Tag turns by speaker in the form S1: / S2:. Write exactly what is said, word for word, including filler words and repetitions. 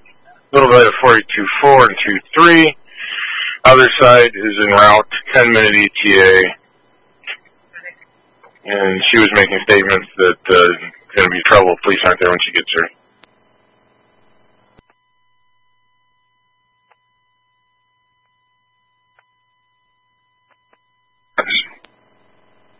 S1: Little bit of forty-two four and two three. Other side is en route, ten minute E T A. And she was making statements that uh, there's going to be trouble if police aren't there when she gets there.